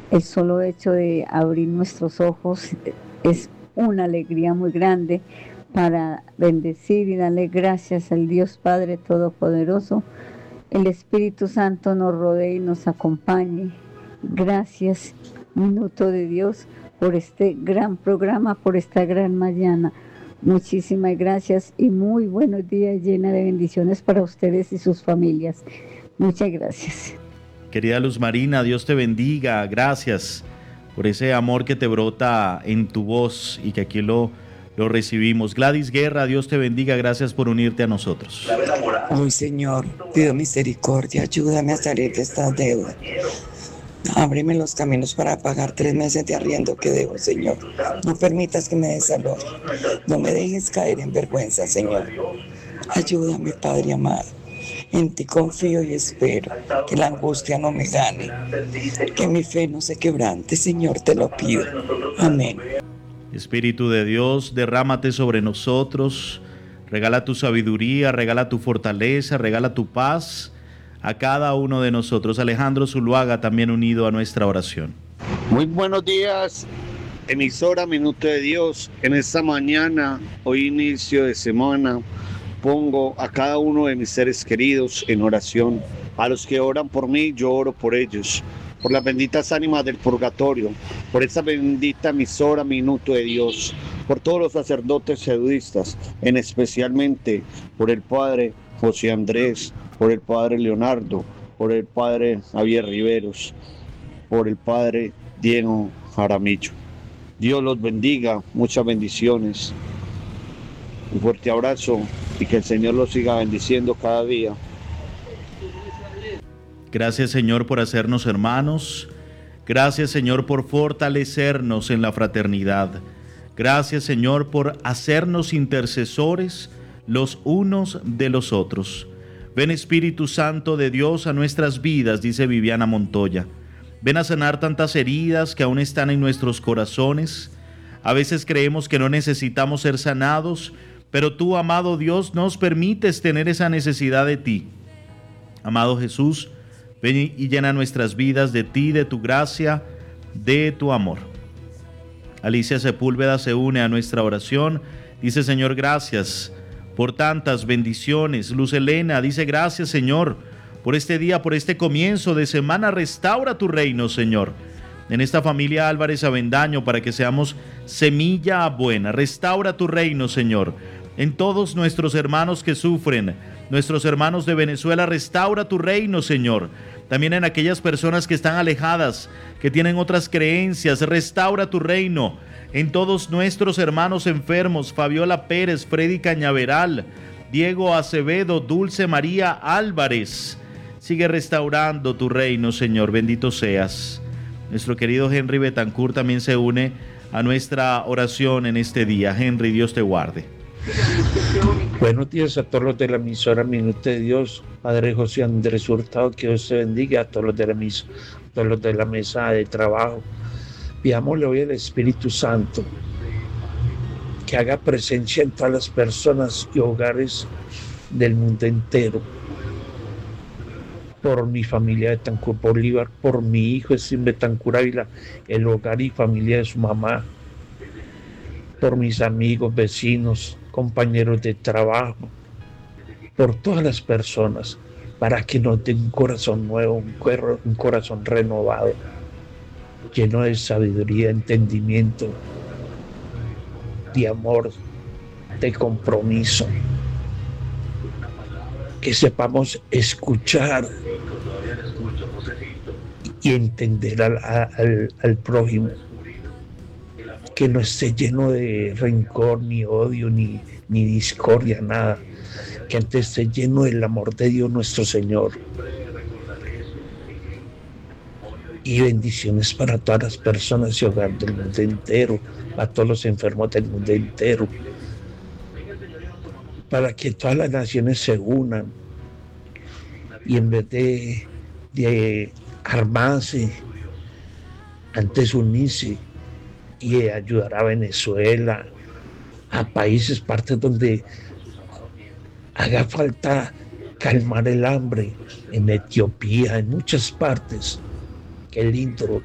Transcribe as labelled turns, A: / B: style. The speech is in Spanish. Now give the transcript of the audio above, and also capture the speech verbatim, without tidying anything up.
A: El solo hecho de abrir nuestros ojos es una alegría muy grande para bendecir y darle gracias al Dios Padre Todopoderoso. El Espíritu Santo nos rodee y nos acompañe. Gracias, Minuto de Dios, por este gran programa, por esta gran mañana. Muchísimas gracias y muy buenos días, llena de bendiciones para ustedes y sus familias. Muchas gracias.
B: Querida Luz Marina, Dios te bendiga. Gracias por ese amor que te brota en tu voz y que aquí lo, lo recibimos. Gladys Guerra, Dios te bendiga. Gracias por unirte a nosotros.
C: Hoy, Señor, pido misericordia. Ayúdame a salir de esta deuda. Ábreme los caminos para pagar tres meses de arriendo que debo, Señor. No permitas que me desaloje. No me dejes caer en vergüenza, Señor. Ayúdame, Padre amado. En ti confío y espero que la angustia no me gane, que mi fe no se quebrante, Señor, te lo pido. Amén.
B: Espíritu de Dios, derrámate sobre nosotros. Regala tu sabiduría, regala tu fortaleza, regala tu paz a cada uno de nosotros. Alejandro Zuluaga también unido a nuestra oración.
D: Muy buenos días, emisora Minuto de Dios. En esta mañana, hoy inicio de semana, pongo a cada uno de mis seres queridos en oración. A los que oran por mí, yo oro por ellos. Por las benditas ánimas del purgatorio, por esa bendita emisora Minuto de Dios, por todos los sacerdotes jesuitas, en especialmente por el Padre José Andrés, por el Padre Leonardo, por el Padre Javier Riveros, por el Padre Diego Jaramillo. Dios los bendiga, muchas bendiciones, un fuerte abrazo y que el Señor los siga bendiciendo cada día.
B: Gracias, Señor, por hacernos hermanos. Gracias, Señor, por fortalecernos en la fraternidad. Gracias, Señor, por hacernos intercesores los unos de los otros. Ven, Espíritu Santo de Dios, a nuestras vidas, dice Viviana Montoya. Ven a sanar tantas heridas que aún están en nuestros corazones. A veces creemos que no necesitamos ser sanados, pero tú, amado Dios, nos permites tener esa necesidad de ti. Amado Jesús, ven y llena nuestras vidas de ti, de tu gracia, de tu amor. Alicia Sepúlveda se une a nuestra oración. Dice, Señor, gracias por tantas bendiciones. Luz Elena dice, gracias, Señor, por este día, por este comienzo de semana. Restaura tu reino, Señor, en esta familia Álvarez Avendaño, para que seamos semilla buena. Restaura tu reino, Señor, en todos nuestros hermanos que sufren, nuestros hermanos de Venezuela. Restaura tu reino, Señor, también en aquellas personas que están alejadas, que tienen otras creencias. Restaura tu reino en todos nuestros hermanos enfermos, Fabiola Pérez, Freddy Cañaveral, Diego Acevedo, Dulce María Álvarez. Sigue restaurando tu reino, Señor, bendito seas. Nuestro querido Henry Betancourt también se une a nuestra oración en este día. Henry, Dios te guarde.
E: Buenos días a todos los de la emisora Minuto de Dios. Padre José Andrés Hurtado, que Dios te bendiga. A todos los de la misa, a todos los de la mesa de trabajo. Pidámosle hoy al Espíritu Santo que haga presencia en todas las personas y hogares del mundo entero. Por mi familia de Betancourt Bolívar, por mi hijo Estín Betancourt Ávila, el hogar y familia de su mamá, por mis amigos, vecinos, compañeros de trabajo, por todas las personas, para que nos dé un corazón nuevo, un, cuero, un corazón renovado, lleno de sabiduría, entendimiento, de amor, de compromiso. Que sepamos escuchar y entender al, al, al prójimo, que no esté lleno de rencor, ni odio, ni, ni discordia, nada, que antes esté lleno del amor de Dios nuestro Señor. Y bendiciones para todas las personas y hogares del mundo entero, para todos los enfermos del mundo entero, para que todas las naciones se unan y en vez de, de armarse, antes unirse y ayudar a Venezuela, a países, partes donde haga falta calmar el hambre, en Etiopía, en muchas partes. Qué lindo